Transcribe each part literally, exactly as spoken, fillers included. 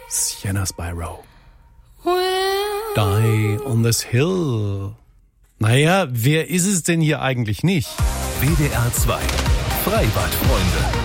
Sienna Spyro. Die on this hill. Naja, wer ist es denn hier eigentlich nicht? W D R zwei Freibadfreunde.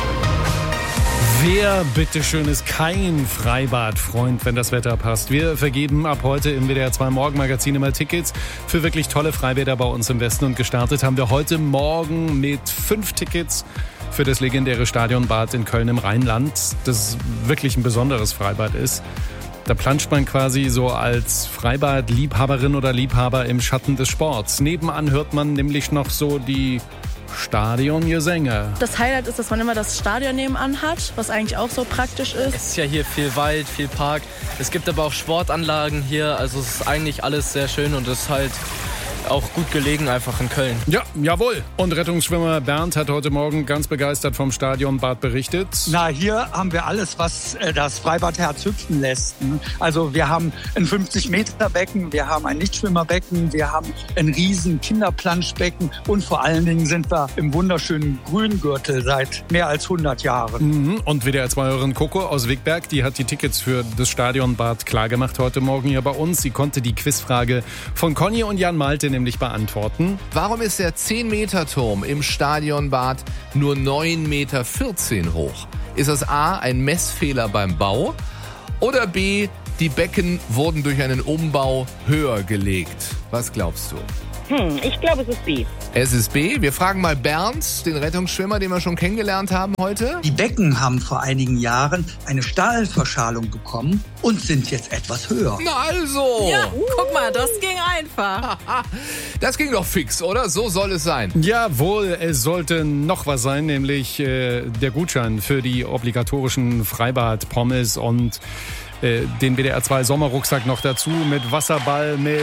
Wer, bitteschön, ist kein Freibadfreund, wenn das Wetter passt? Wir vergeben ab heute im W D R zwei Morgenmagazin immer Tickets für wirklich tolle Freibäder bei uns im Westen. Und gestartet haben wir heute Morgen mit fünf Tickets für das legendäre Stadionbad in Köln im Rheinland, das wirklich ein besonderes Freibad ist. Da planscht man quasi so als Freibad-Liebhaberin oder Liebhaber im Schatten des Sports. Nebenan hört man nämlich noch so die Stadiongesänge. Das Highlight ist, dass man immer das Stadion nebenan hat, was eigentlich auch so praktisch ist. Es ist ja hier viel Wald, viel Park. Es gibt aber auch Sportanlagen hier. Also es ist eigentlich alles sehr schön und es ist halt auch gut gelegen einfach in Köln. Ja, jawohl. Und Rettungsschwimmer Bernd hat heute Morgen ganz begeistert vom Stadionbad berichtet. Na, hier haben wir alles, was das Freibadherz hüpfen lässt. Also wir haben ein fünfzig Meter Becken, wir haben ein Nichtschwimmerbecken, wir haben ein riesen Kinderplanschbecken und vor allen Dingen sind wir im wunderschönen Grüngürtel seit mehr als hundert Jahren. Mhm. Und W D R zwei-Hörerin Coco aus Wegberg, die hat die Tickets für das Stadionbad klargemacht heute Morgen hier bei uns. Sie konnte die Quizfrage von Conny und Jan Malte nämlich beantworten. Warum ist der zehn Meter Turm im Stadionbad nur neun Meter vierzehn hoch? Ist das A, ein Messfehler beim Bau? Oder B, die Becken wurden durch einen Umbau höher gelegt? Was glaubst du? Hm, ich glaube, es ist B. Es ist B. Wir fragen mal Bernd, den Rettungsschwimmer, den wir schon kennengelernt haben heute. Die Becken haben vor einigen Jahren eine Stahlverschalung bekommen und sind jetzt etwas höher. Na also! Ja, guck mal, das ging einfach. Das ging doch fix, oder? So soll es sein. Jawohl, es sollte noch was sein, nämlich äh, der Gutschein für die obligatorischen Freibad-Pommes und äh, den W D R zwei Sommerrucksack noch dazu mit Wasserball, mit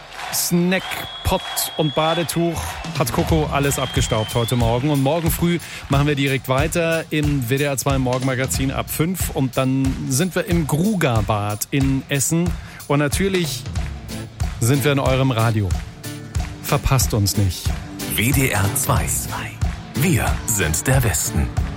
Snack, Pott und Badetuch. Hat Coco alles abgestaubt heute Morgen. Und morgen früh machen wir direkt weiter im W D R zwei Morgenmagazin ab fünf. Und dann sind wir im Grugerbad in Essen. Und natürlich sind wir in eurem Radio. Verpasst uns nicht. W D R zwei. Wir sind der Westen.